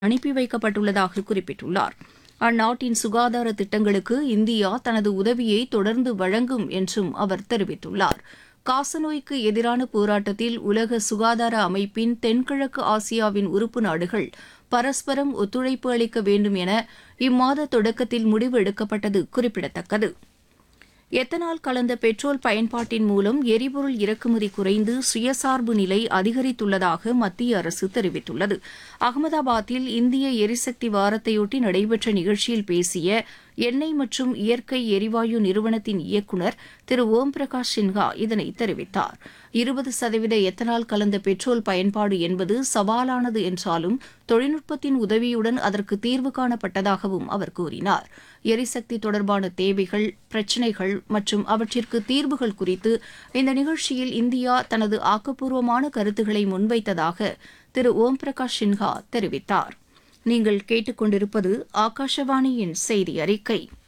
அனுப்பி வைக்கப்பட்டுள்ளதாக குறிப்பிட்டுள்ளார். அந்நாட்டின் சுகாதார திட்டங்களுக்கு இந்தியா தனது உதவியை தொடர்ந்து வழங்கும் என்றும் அவர் தெரிவித்துள்ளார். காசநோய்க்கு எதிரான போராட்டத்தில் உலக சுகாதார அமைப்பின் தென்கிழக்கு ஆசியாவின் உறுப்பு நாடுகள் பரஸ்பரம் ஒத்துழைப்பு அளிக்க வேண்டும் என இம்மாத தொடக்கத்தில் முடிவு எடுக்கப்பட்டது குறிப்பிடத்தக்கது. எத்தனால் கலந்த பெட்ரோல் பயன்பாட்டின் மூலம் எரிபொருள் இறக்குமதி குறைந்து சுயசார்பு நிலை அதிகரித்துள்ளதாக மத்திய அரசு தெரிவித்துள்ளது. அகமதாபாத்தில் இந்திய எரிசக்தி வாரத்தையொட்டி நடைபெற்ற நிகழ்ச்சியில் பேசிய எண்ணெய் மற்றும் இயற்கை எரிவாயு நிறுவனத்தின் இயக்குநர் திரு ஓம் பிரகாஷ் சின்ஹா இதனை தெரிவித்தார். 20% எத்தனால் கலந்த பெட்ரோல் பயன்பாடு என்பது சவாலானது என்றாலும் தொழில்நுட்பத்தின் உதவியுடன் அதற்கு தீர்வு காணப்பட்டதாகவும் அவர் கூறினார். எரிசக்தி தொடர்பான தேவைகள், பிரச்சினைகள் மற்றும் அவற்றிற்கு தீர்வுகள் குறித்து இந்த நிகழ்ச்சியில் இந்தியா தனது ஆக்கப்பூர்வமான கருத்துக்களை முன்வைத்ததாக திரு ஓம் பிரகாஷ் சின்ஹா தெரிவித்தார். நீங்கள் கேட்டுக்கொண்டிருப்பது ஆகாஷவாணியின் செய்தி அறிக்கை.